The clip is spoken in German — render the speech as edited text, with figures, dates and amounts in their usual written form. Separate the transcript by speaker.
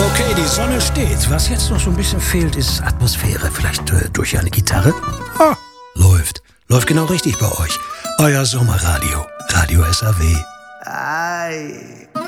Speaker 1: Okay, die Sonne steht. Was jetzt noch so ein bisschen fehlt, ist Atmosphäre. Vielleicht durch eine Gitarre? Läuft. Läuft genau richtig bei euch. Euer Sommerradio. Radio SAW.
Speaker 2: Ay.